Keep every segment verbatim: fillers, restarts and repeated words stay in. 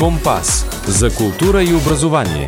Компас за култура и образование.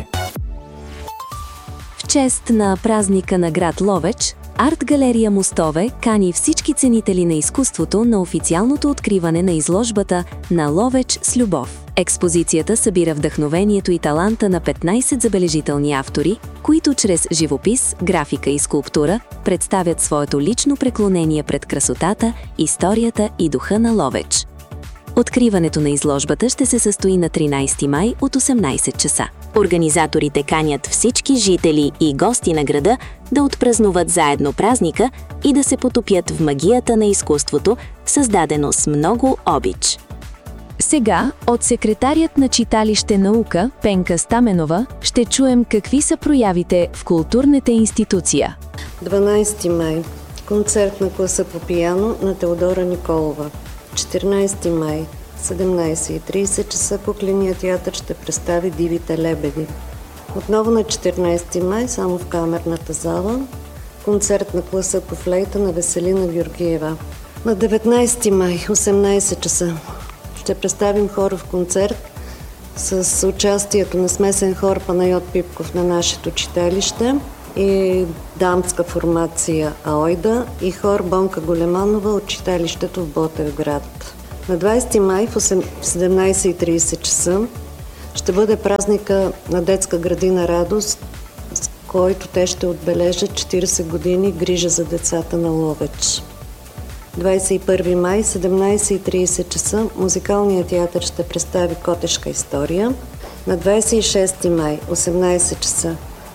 В чест на празника на град Ловеч, Арт-галерия Мостове кани всички ценители на изкуството на официалното откриване на изложбата «На Ловеч с любов». Експозицията събира вдъхновението и таланта на петнайсет забележителни автори, които чрез живопис, графика и скулптура представят своето лично преклонение пред красотата, историята и духа на Ловеч. Откриването на изложбата ще се състои на тринайсети май от осемнайсет часа. Организаторите канят всички жители и гости на града да отпразнуват заедно празника и да се потопят в магията на изкуството, създадено с много обич. Сега от секретарят на читалище «Наука» Пенка Стаменова ще чуем какви са проявите в културната институция. дванайсети май – концерт на класа по пиано на Теодора Николова. четиринайсети май – седемнайсет и трийсет часа Кукленият театър ще представи Дивите лебеди. Отново на четиринайсети май, само в камерната зала, концерт на класа по флейта на Веселина Георгиева. На деветнайсети май, осемнайсет часа, ще представим хоров концерт с участието на смесен хор Панайот Пипков на нашето читалище и дамска формация Аойда и хор Бонка Големанова от читалището в Ботевград. На двайсети май в седемнайсет и трийсет часа ще бъде празника на детска градина Радост, с който те ще отбележат четирийсет години грижа за децата на Ловеч. двайсет и първи май, седемнайсет и трийсет часа, Музикалният театър ще представи Котешка история. На двайсет и шести май, осемнайсет часа,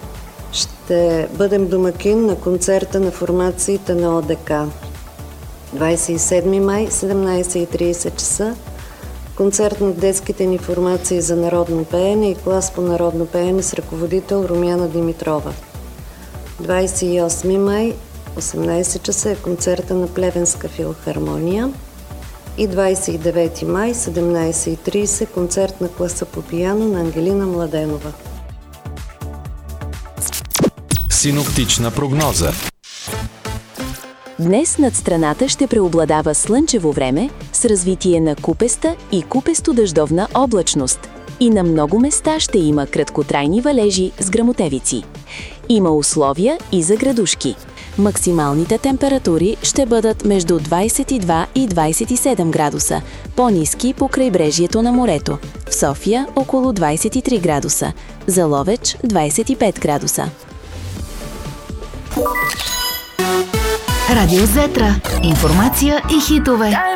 ще бъдем домакин на концерта на формациите на ОДК. двайсет и седми май, седемнайсет и трийсет часа, концерт на детските ни формации за народно пеене и клас по народно пеене с ръководител Румяна Димитрова. двайсет и осми май, осемнайсет часа е концерта на Плевенска филхармония и двайсет и девети май, седемнайсет и трийсет концерт на класа по пиано на Ангелина Младенова. Синоптична прогноза. Днес над страната ще преобладава слънчево време с развитие на купеста и купесто-дъждовна облачност. И на много места ще има краткотрайни валежи с гръмотевици. Има условия и за градушки. Максималните температури ще бъдат между двайсет и два и двайсет и седем градуса, по-ниски по крайбрежието на морето. В София около двайсет и три градуса, за Ловеч двайсет и пет градуса. Радио Зетра. Информация и хитове.